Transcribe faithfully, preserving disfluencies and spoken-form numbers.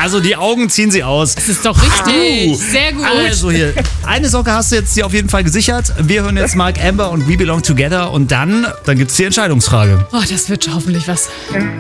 Also die Augen ziehen sie aus. Das ist doch richtig. Sehr gut. Also hier, eine Socke hast du jetzt hier auf jeden Fall gesichert. Wir hören jetzt Mark Amber und We Belong Together und dann, dann gibt's die Entscheidungsfrage. Oh, das wird hoffentlich was.